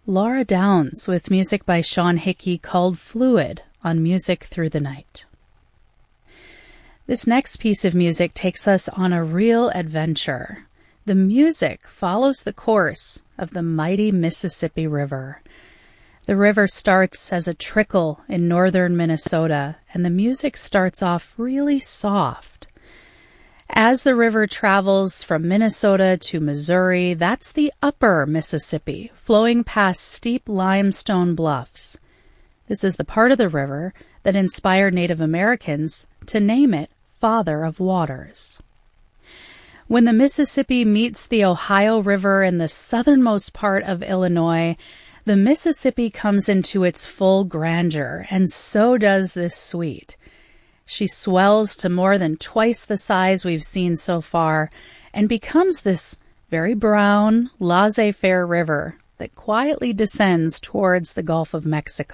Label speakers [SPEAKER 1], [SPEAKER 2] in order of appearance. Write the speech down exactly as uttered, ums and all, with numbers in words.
[SPEAKER 1] Laura Downs with music by Sean Hickey called Fluid on Music Through the Night. This next piece of music takes us on a real adventure. The music follows the course of the mighty Mississippi River. The river starts as a trickle in northern Minnesota, and the music starts off really soft. As the river travels from Minnesota to Missouri, that's the upper Mississippi, flowing past steep limestone bluffs. This is the part of the river that inspired Native Americans to name it Father of Waters. When the Mississippi meets the Ohio River in the southernmost part of Illinois, the Mississippi comes into its full grandeur, and so does this suite. She swells to more than twice the size we've seen so far and becomes this very brown, laissez-faire river that quietly descends towards the Gulf of Mexico.